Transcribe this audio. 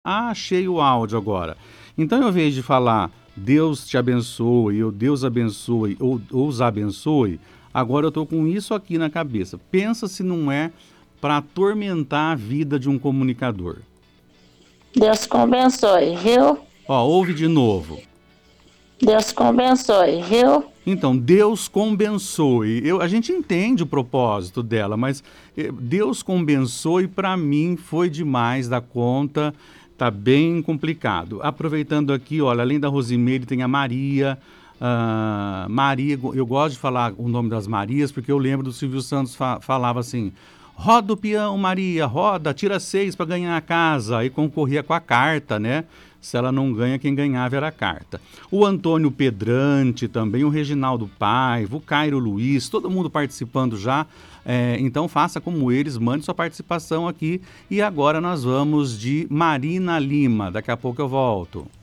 Ah, achei o áudio agora. Então, ao invés de falar Deus te abençoe, ou Deus abençoe, ou os abençoe, agora eu estou com isso aqui na cabeça. Pensa se não é para atormentar a vida de um comunicador. Deus te abençoe, viu? Ó, ouve de novo. Deus te abençoe, viu? Então, Deus combençoe. A gente entende o propósito dela, mas Deus combençoe para mim foi demais da conta, tá bem complicado. Aproveitando aqui, olha, além da Rosimeire tem a Maria. Maria, eu gosto de falar o nome das Marias porque eu lembro do Silvio Santos falava assim: roda o peão, Maria, roda, tira 6 para ganhar a casa. Aí concorria com a carta, né? Se ela não ganha, quem ganhava era a carta. O Antônio Pedrante também, o Reginaldo Paiva, o Cairo Luiz, todo mundo participando já. Então faça como eles, mande sua participação aqui. E agora nós vamos de Marina Lima. Daqui a pouco eu volto.